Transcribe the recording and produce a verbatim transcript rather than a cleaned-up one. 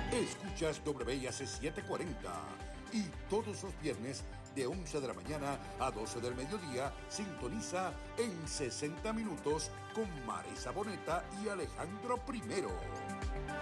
Escuchas W I A C setecientos cuarenta y todos los viernes de once de la mañana a doce del mediodía sintoniza en sesenta minutos con Marisa Boneta y Alejandro Primero.